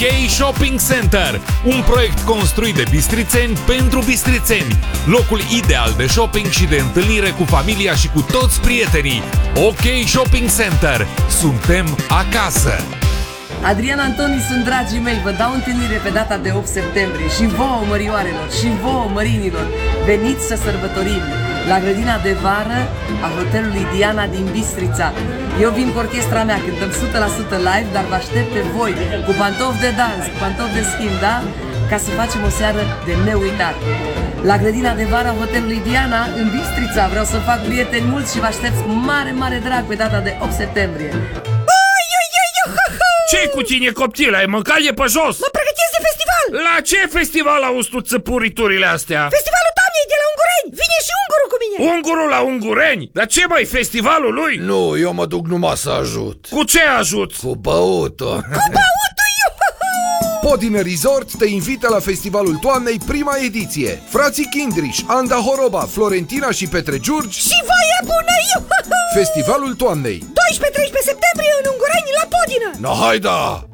Shopping Center, un proiect construit de bistrițeni pentru bistrițeni. Locul ideal de shopping și de întâlnire cu familia și cu toți prietenii. OK Shopping Center. Suntem acasă. Adrian Antoni sunt dragii mei, vă dau întâlnire pe data de 8 septembrie și vouă, mărioarelor, și vouă, mărinilor, veniți să sărbătorim la grădina de vară a hotelului Diana din Bistrița. Eu vin cu orchestra mea, cântăm 100% live, dar vă aștept pe voi cu pantofi de dans, cu pantofi de schimb, da? Ca să facem o seară de neuitat. La grădina de vară a hotelului Diana în Bistrița vreau să fac prieteni mulți și vă aștept cu mare, mare drag pe data de 8 septembrie. Ce-i cu tine, coptile? Ai mâncat de pe jos? Mă pregătesc de festival! La ce festival auzi tu țăpuriturile astea? Festivalul toamnei de la Ungureni! Vine și ungurul cu mine! Ungurul la Ungureni? Dar ce mai festivalul lui? Nu, eu mă duc numai să ajut. Cu ce ajut? Cu băutul. Cu băutul, Podine Resort te invită la Festivalul Toamnei, prima ediție. Frații Kindriș, Anda Horoba, Florentina și Petre Giurgi. Și voie bună, Festivalul Toamnei 12-13 septembrie în Ungureni la Podină! No, haida!